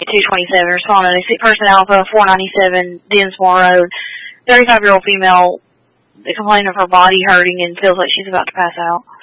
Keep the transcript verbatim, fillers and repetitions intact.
two twenty-seven, responding to sick person Alpha, four ninety-seven, Dinsmore Road. thirty-five-year-old female complaining of her body hurting and feels like she's about to pass out.